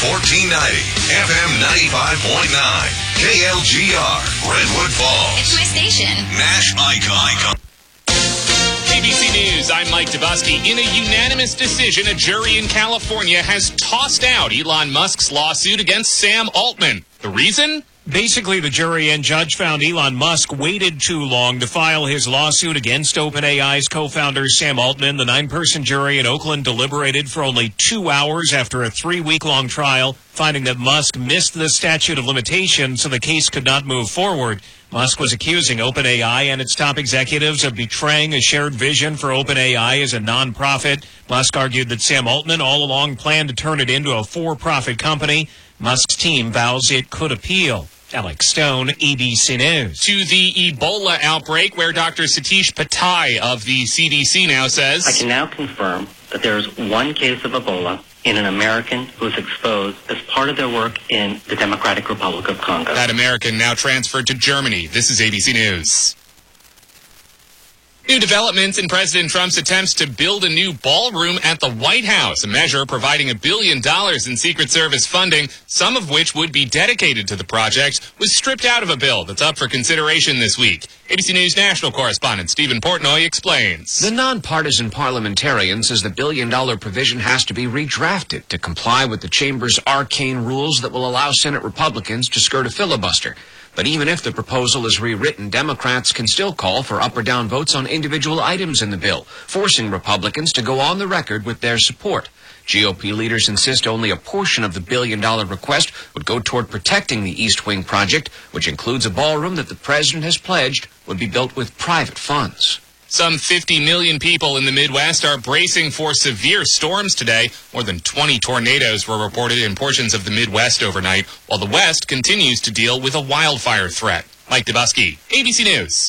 1490, FM 95.9, KLGR, Redwood Falls. It's my station. Nash Icon. ABC News, I'm Mike Dubusky. In a unanimous decision, a jury in California has tossed out Elon Musk's lawsuit against Sam Altman. The reason? Basically, the jury and judge found Elon Musk waited too long to file his lawsuit against OpenAI's co-founder Sam Altman. The 9-person jury in Oakland deliberated for only 2 hours after a 3-week-long trial, finding that Musk missed the statute of limitations, so the case could not move forward. Musk was accusing OpenAI and its top executives of betraying a shared vision for OpenAI as a nonprofit. Musk argued that Sam Altman all along planned to turn it into a for-profit company. Musk's team vows it could appeal. Alex Stone, ABC News. To the Ebola outbreak, where Dr. Satish Patai of the CDC now says, I can now confirm that there is one case of Ebola in an American who was exposed as part of their work in the Democratic Republic of Congo. That American now transferred to Germany. This is ABC News. New developments in President Trump's attempts to build a new ballroom at the White House, a measure providing $1 billion in Secret Service funding, some of which would be dedicated to the project, was stripped out of a bill that's up for consideration this week. ABC News national correspondent Stephen Portnoy explains. The nonpartisan parliamentarian says the $1 billion provision has to be redrafted to comply with the chamber's arcane rules that will allow Senate Republicans to skirt a filibuster. But even if the proposal is rewritten, Democrats can still call for up or down votes on individual items in the bill, forcing Republicans to go on the record with their support. GOP leaders insist only a portion of the $1 billion request would go toward protecting the East Wing project, which includes a ballroom that the president has pledged would be built with private funds. Some 50 million people in the Midwest are bracing for severe storms today. More than 20 tornadoes were reported in portions of the Midwest overnight, while the West continues to deal with a wildfire threat. Mike Dubusky, ABC News.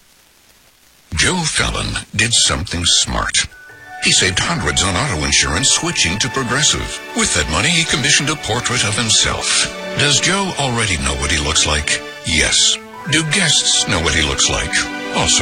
Joe Fallon did something smart. He saved hundreds on auto insurance switching to Progressive. With that money, he commissioned a portrait of himself. Does Joe already know what he looks like? Yes. Do guests know what he looks like? Also,